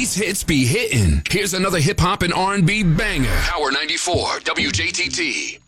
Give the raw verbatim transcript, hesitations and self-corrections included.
These hits be hitting. Here's another hip hop and R and B banger. Power ninety-four, W J T T.